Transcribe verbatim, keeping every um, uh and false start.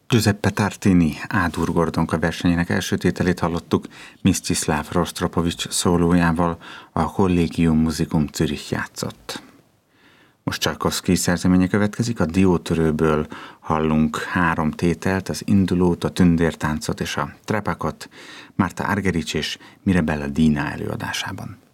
Giuseppe Tartini Ádur Gordonka versenyének első tételét hallottuk Msztyiszláv Rostropovics szólójával, a Collegium Musicum Zürich játszott. Most Csajkovszky szerzeménye következik, a Diótörőből hallunk három tételt, az Indulót, a Tündértáncot és a Trepakot, Marta Argerich és Mirabella Dina előadásában.